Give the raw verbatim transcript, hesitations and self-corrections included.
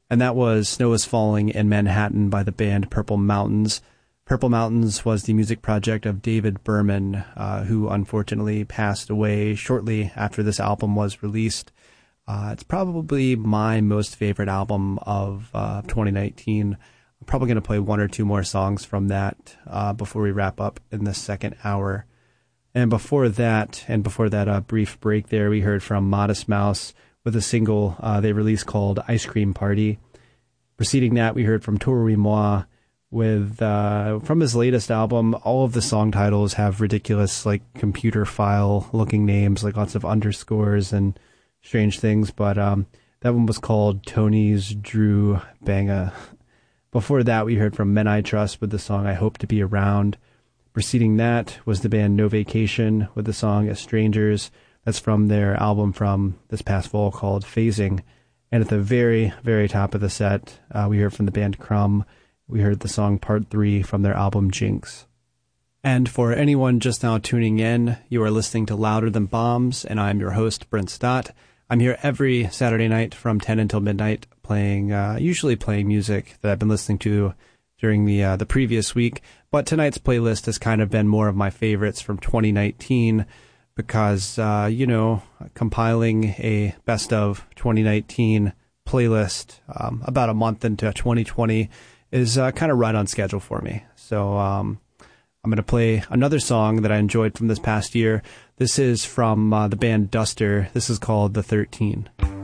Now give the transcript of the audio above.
and that was Snow is Falling in Manhattan by the band Purple Mountains. Purple Mountains was the music project of David Berman, uh, who unfortunately passed away shortly after this album was released. Uh, it's probably my most favorite album of uh, twenty nineteen. I'm probably going to play one or two more songs from that uh, before we wrap up in the second hour. And before that, and before that uh, brief break there, we heard from Modest Mouse with a single uh, they released called Ice Cream Party. Preceding that, we heard from Tour Moi with, uh, from his latest album. All of the song titles have ridiculous, like, computer file-looking names, like lots of underscores and strange things, but um, that one was called Tony's Drew Banga. Before that, we heard from Men I Trust with the song I Hope to Be Around. Preceding that was the band No Vacation with the song As Strangers. That's from their album from this past fall called Phasing. And at the very, very top of the set, uh, we heard from the band Crumb. We heard the song Part three from their album Jinx. And for anyone just now tuning in, you are listening to Louder Than Bombs, and I'm your host, Brent Stott. I'm here every Saturday night from ten until midnight, playing, uh, usually playing music that I've been listening to during the uh, the previous week. But tonight's playlist has kind of been more of my favorites from twenty nineteen because, uh, you know, compiling a best of twenty nineteen playlist um, about a month into twenty twenty is uh, kind of right on schedule for me. So um, I'm going to play another song that I enjoyed from this past year. This is from uh, the band Duster. This is called The thirteen.